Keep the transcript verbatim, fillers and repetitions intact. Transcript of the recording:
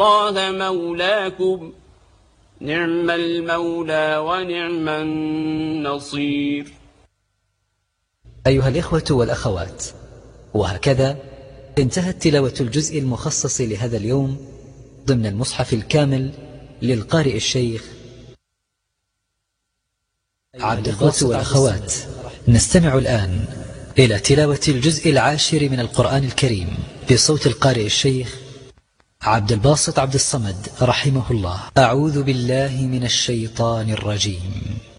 الله مولاكم نعم المولى ونعم النصير. أيها الإخوة والأخوات، وهكذا انتهت تلاوة الجزء المخصص لهذا اليوم ضمن المصحف الكامل للقارئ الشيخ عبد الباسط. والأخوات، نستمع الآن إلى تلاوة الجزء العاشر من القرآن الكريم بصوت القارئ الشيخ عبد الباسط عبد الصمد رحمه الله. أعوذ بالله من الشيطان الرجيم.